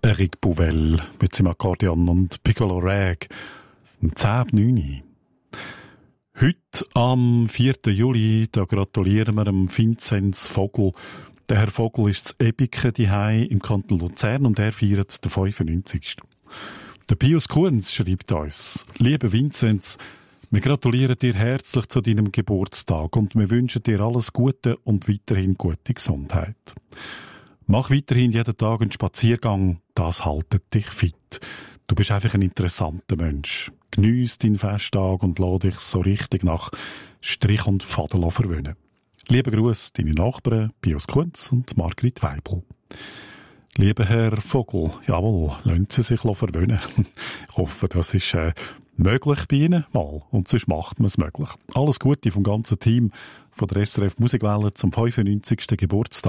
Eric Pouvel mit seinem Akkordeon und Piccolo Rag um 10:09. Heute, am 4. Juli, da gratulieren wir dem Vinzenz Vogel. Der Herr Vogel ist zu Ebiken daheim im Kanton Luzern und er feiert den 95. Der Pius Kunz schreibt uns: Lieber Vinzenz, wir gratulieren dir herzlich zu deinem Geburtstag und wir wünschen dir alles Gute und weiterhin gute Gesundheit. Mach weiterhin jeden Tag einen Spaziergang, das haltet dich fit. Du bist einfach ein interessanter Mensch. Geniess deinen Festtag und lass dich so richtig nach Strich und Faden verwöhnen. Lieber Gruß, deine Nachbarn Pius Kunz und Margrit Weibel. Lieber Herr Vogel, jawohl, lassen Sie sich verwöhnen. Ich hoffe, das ist möglich bei Ihnen mal und sonst macht man es möglich. Alles Gute vom ganzen Team von der SRF Musikwelle zum 95. Geburtstag.